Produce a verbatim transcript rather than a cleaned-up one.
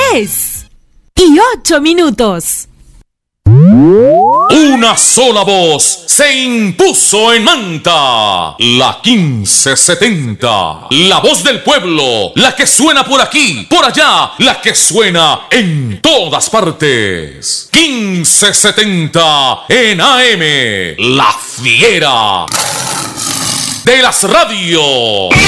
diez y ocho minutos. Una sola voz se impuso en Manta, la quince setenta, la voz del pueblo, la que suena por aquí, por allá, la que suena en todas partes. quince setenta en A M, la fiera de las radios.